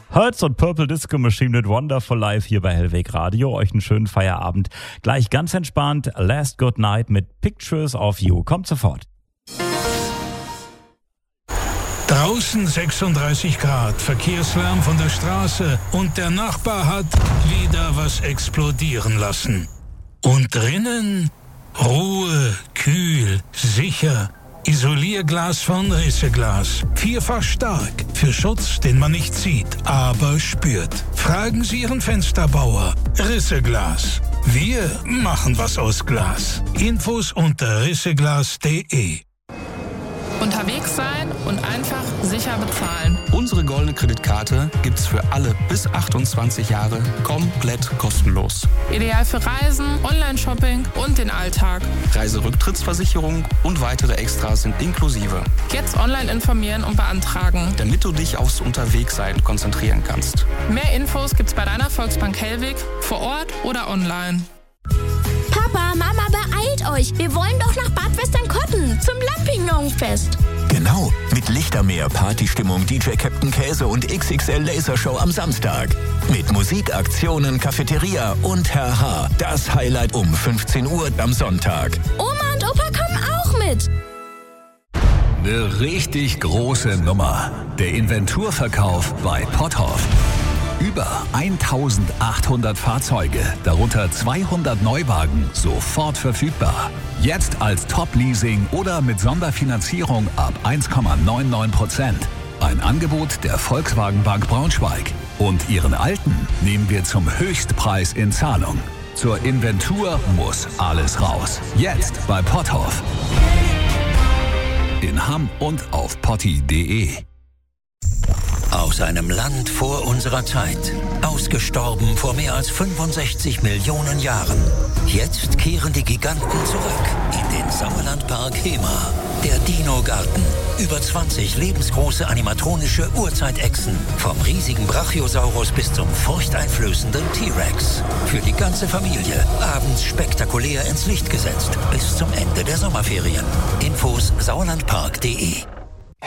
Hertz und Purple Disco Machine mit Wonderful Life hier bei Hellweg Radio. Euch einen schönen Feierabend. Gleich ganz entspannt Last Good Night mit Pictures of You. Kommt sofort. Draußen 36 Grad, Verkehrslärm von der Straße und der Nachbar hat wieder was explodieren lassen. Und drinnen Ruhe, kühl, sicher. Isolierglas von Risseglas. 4-fach stark. Für Schutz, den man nicht sieht, aber spürt. Fragen Sie Ihren Fensterbauer. Risseglas. Wir machen was aus Glas. Infos unter risseglas.de. Unterwegs sein und einfach sicher bezahlen. Unsere goldene Kreditkarte gibt's für alle bis 28 Jahre komplett kostenlos. Ideal für Reisen, Online-Shopping und den Alltag. Reiserücktrittsversicherung und weitere Extras sind inklusive. Jetzt online informieren und beantragen. Damit du dich aufs Unterwegssein konzentrieren kannst. Mehr Infos gibt's bei deiner Volksbank Hellweg, vor Ort oder online. Papa, Mama, beeilt euch! Wir wollen doch nach Bad Westernkotten zum Lampignonfest. Genau, mit Lichtermeer, Partystimmung, DJ Captain Käse und XXL Lasershow am Samstag. Mit Musik, Aktionen, Cafeteria und Herr H. Das Highlight um 15 Uhr am Sonntag. Oma und Opa kommen auch mit. Eine richtig große Nummer. Der Inventurverkauf bei Potthoff. Über 1800 Fahrzeuge, darunter 200 Neuwagen, sofort verfügbar. Jetzt als Top-Leasing oder mit Sonderfinanzierung ab 1,99%. Ein Angebot der Volkswagen Bank Braunschweig. Und Ihren alten nehmen wir zum Höchstpreis in Zahlung. Zur Inventur muss alles raus. Jetzt bei Potthoff. In Hamm und auf potti.de. Aus einem Land vor unserer Zeit. Ausgestorben vor mehr als 65 Millionen Jahren. Jetzt kehren die Giganten zurück in den Sauerlandpark Hemer. Der Dino-Garten. Über 20 lebensgroße animatronische Urzeitechsen. Vom riesigen Brachiosaurus bis zum furchteinflößenden T-Rex. Für die ganze Familie. Abends spektakulär ins Licht gesetzt. Bis zum Ende der Sommerferien. Infos sauerlandpark.de.